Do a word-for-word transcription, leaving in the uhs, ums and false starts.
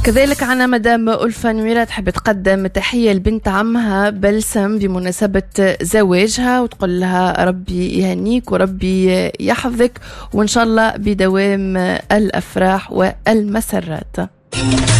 كذلك عنا مدام ألفة نويرة تحب تقدم تحية لبنت عمها بلسم بمناسبة زواجها، وتقول لها ربي يهنيك وربي يحفظك، وإن شاء الله بدوام الأفراح والمسرات.